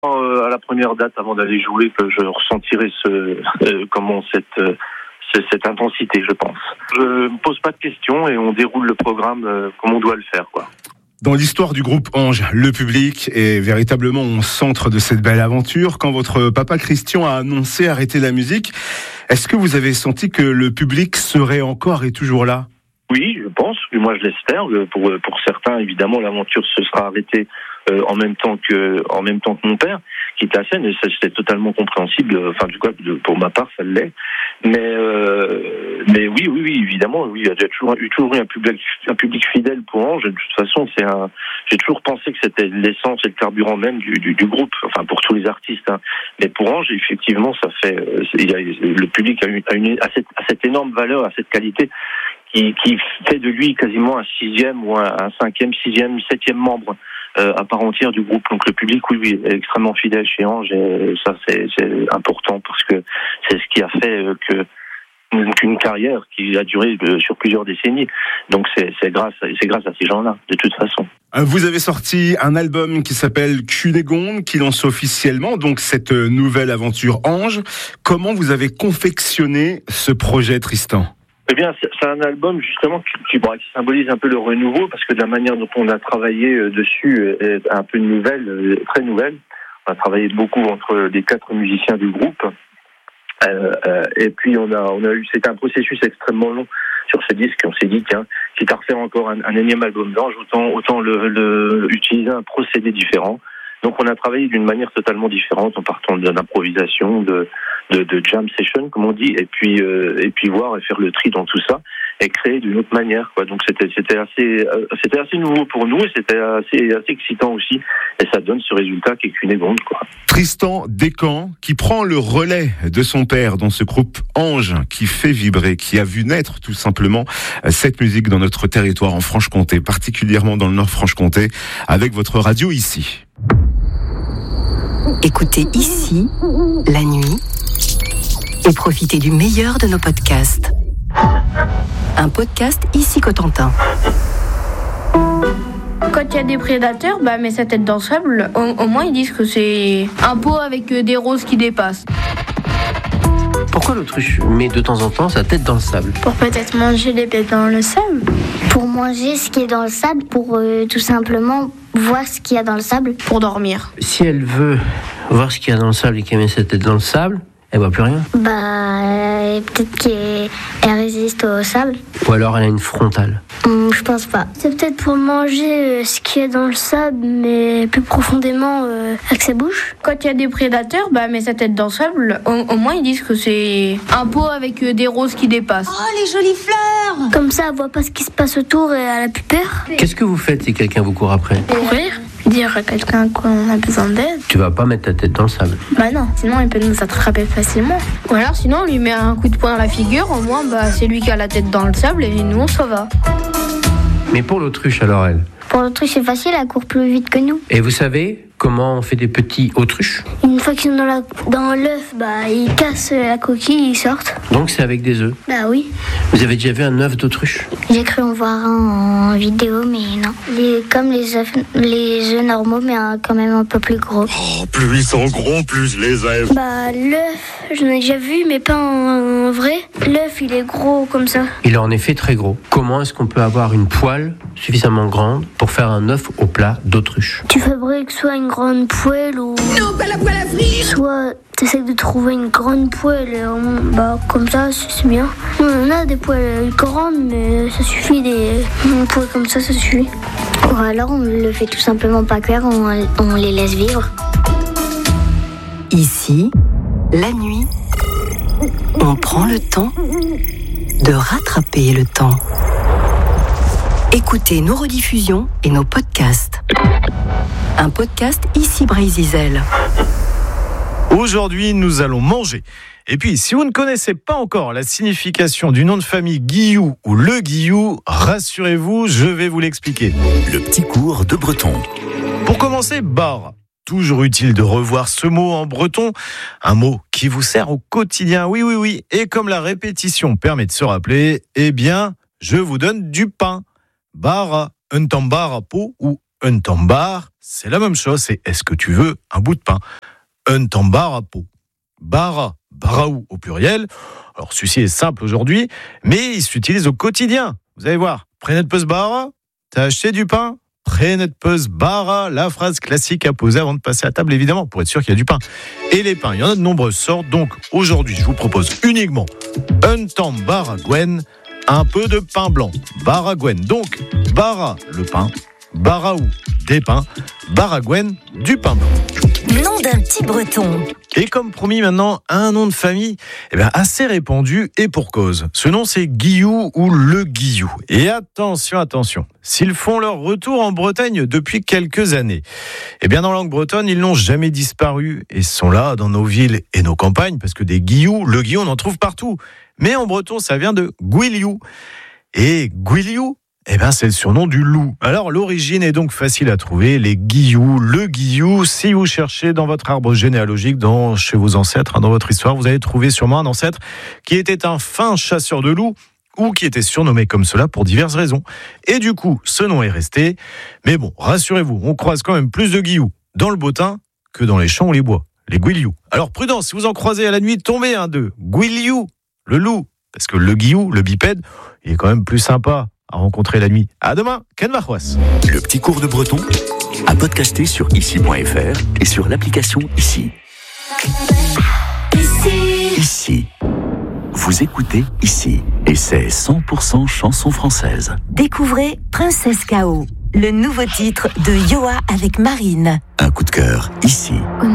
À la première date, avant d'aller jouer, que je ressentirai cette intensité, je pense. Je me pose pas de questions et on déroule le programme comme on doit le faire, quoi. Dans l'histoire du groupe Ange, le public est véritablement au centre de cette belle aventure. Quand votre papa Christian a annoncé arrêter la musique, est-ce que vous avez senti que le public serait encore et toujours là ? Oui, je pense, moi je l'espère. Pour certains, évidemment, l'aventure se sera arrêtée en même temps que mon père, qui était à Seine, et ça c'était totalement compréhensible. Enfin, du coup, pour ma part, ça l'est. Mais oui, évidemment, oui, il y a toujours eu un public fidèle pour Ange. De toute façon, j'ai toujours pensé que c'était l'essence et le carburant même du groupe. Enfin, pour tous les artistes, hein. Mais pour Ange, effectivement, le public a cette énorme valeur, a cette qualité qui fait de lui quasiment un sixième ou un cinquième, sixième, septième membre à part entière du groupe. Donc le public, oui, est extrêmement fidèle chez Ange, et ça c'est important parce que c'est ce qui a fait qu'une carrière qui a duré sur plusieurs décennies. Donc c'est grâce à ces gens-là, de toute façon. Vous avez sorti un album qui s'appelle Cunégonde, qui lance officiellement donc cette nouvelle aventure Ange. Comment vous avez confectionné ce projet, Tristan ? Eh bien, c'est un album justement qui symbolise un peu le renouveau, parce que de la manière dont on a travaillé dessus est un peu nouvelle, très nouvelle. On a travaillé beaucoup entre les 4 musiciens du groupe, et puis on a eu, c'était un processus extrêmement long sur ce disque. On s'est dit quitte à refaire encore un énième album d'Ange, autant utiliser un procédé différent. Donc on a travaillé d'une manière totalement différente, en partant d'improvisation, de jam session comme on dit, et puis voir et faire le tri dans tout ça et créer d'une autre manière, quoi. Donc c'était assez nouveau pour nous, et c'était assez excitant aussi, et ça donne ce résultat qui est Cunégonde, quoi. Tristan Descamps, qui prend le relais de son père dans ce groupe Ange, qui fait vibrer, qui a vu naître tout simplement cette musique dans notre territoire en Franche-Comté, particulièrement dans le Nord-Franche-Comté, avec votre radio ici. Écoutez ici, la nuit, et profitez du meilleur de nos podcasts. Un podcast ici Cotentin. Quand il y a des prédateurs, met sa tête dans le sable, au moins ils disent que c'est un pot avec des roses qui dépassent. Pourquoi l'autruche met de temps en temps sa tête dans le sable ? Pour peut-être manger les bêtes dans le sable. Pour manger ce qui est dans le sable, pour tout simplement voir ce qu'il y a dans le sable. Pour dormir. Si elle veut voir ce qu'il y a dans le sable et qu'elle met sa tête dans le sable, elle voit plus rien. Peut-être qu'elle résiste au sable. Ou alors elle a une frontale. Je pense pas. C'est peut-être pour manger ce qu'il y a dans le sable, mais plus profondément avec sa bouche. Quand il y a des prédateurs, met sa tête dans le sable, au moins ils disent que c'est un pot avec des roses qui dépassent. Oh, les jolies fleurs! Comme ça, elle voit pas ce qui se passe autour et elle a plus peur. Qu'est-ce que vous faites si quelqu'un vous court après ? Courir, dire à quelqu'un qu'on a besoin d'aide. Tu vas pas mettre ta tête dans le sable. Non, sinon il peut nous attraper facilement. Ou alors sinon on lui met un coup de poing dans la figure, au moins c'est lui qui a la tête dans le sable et nous on s'en va. Mais pour l'autruche alors elle ? Pour l'autruche c'est facile, elle court plus vite que nous. Et vous savez comment on fait des petits autruches ? Une fois qu'ils sont dans l'œuf, ils cassent la coquille, ils sortent. Donc c'est avec des œufs ? Oui. Vous avez déjà vu un œuf d'autruche ? J'ai cru en voir un en vidéo, mais non. Comme les œufs normaux, mais quand même un peu plus gros. Oh, plus ils sont gros, plus je les aime. L'œuf, j'en ai déjà vu, mais pas en vrai. L'œuf, il est gros comme ça. Il est en effet très gros. Comment est-ce qu'on peut avoir une poêle suffisamment grande pour faire un œuf au plat d'autruche ? Tu fabriques soit une grande poêle ou... Non, pas la poêle à frire! Soit t'essaies de trouver une grande poêle, comme ça, c'est bien. On a des poêles grandes, mais ça suffit, une poêle comme ça suffit. Ou alors on le fait tout simplement pas cuire, on les laisse vivre. Ici, la nuit, on prend le temps de rattraper le temps. Écoutez nos rediffusions et nos podcasts. Un podcast ici Brésil. Aujourd'hui, nous allons manger. Et puis, si vous ne connaissez pas encore la signification du nom de famille Guillou ou Le Guillou, rassurez-vous, je vais vous l'expliquer. Le petit cours de breton. Pour commencer, bar. Toujours utile de revoir ce mot en breton, un mot qui vous sert au quotidien. Oui. Et comme la répétition permet de se rappeler, je vous donne du pain. Bar, un tambar à pot ou un tambar, c'est la même chose, c'est est-ce que tu veux un bout de pain? Un tambar à peau. Bara, baraou au pluriel. Alors, celui-ci est simple aujourd'hui, mais il s'utilise au quotidien. Vous allez voir. Prenez de peus bara, t'as acheté du pain? Prenez de peus bara, la phrase classique à poser avant de passer à table, évidemment, pour être sûr qu'il y a du pain. Et les pains, il y en a de nombreuses sortes, donc aujourd'hui, je vous propose uniquement un tambar à gwen, un peu de pain blanc. Baragwen, donc bara, le pain, baraou, des pains, baragwen, du pain blanc. Nom d'un petit breton. Et comme promis maintenant, un nom de famille assez répandu et pour cause. Ce nom c'est Guillou ou le Guillou. Et attention, s'ils font leur retour en Bretagne depuis quelques années, dans la langue bretonne, ils n'ont jamais disparu et sont là dans nos villes et nos campagnes parce que des Guillou, le Guillou, on en trouve partout. Mais en breton, ça vient de Guiliou. Et Guiliou, c'est le surnom du loup. Alors, l'origine est donc facile à trouver. Les Guillou, le Guillou. Si vous cherchez dans votre arbre généalogique, chez vos ancêtres, dans votre histoire, vous allez trouver sûrement un ancêtre qui était un fin chasseur de loups ou qui était surnommé comme cela pour diverses raisons. Et du coup, ce nom est resté. Mais bon, rassurez-vous, on croise quand même plus de Guillou dans le bottin que dans les champs ou les bois. Les Guiliou. Alors, prudence, si vous en croisez à la nuit, tombez un de Guiliou, le loup. Parce que le Guillou, le bipède, il est quand même plus sympa à rencontrer la nuit. À demain, Ken Varrois. Le petit cours de breton à podcaster sur ici.fr et sur l'application Ici. Ici. Vous écoutez Ici et c'est 100% chanson française. Découvrez Princesse K.O., le nouveau titre de Yoa avec Marine. Un coup de cœur Ici.